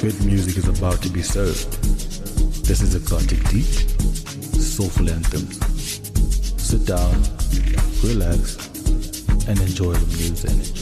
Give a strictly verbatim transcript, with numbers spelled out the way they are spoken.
Good music is about to be served. This is Eclectic Deep, Soulful Anthem. Sit down, relax, and enjoy the music.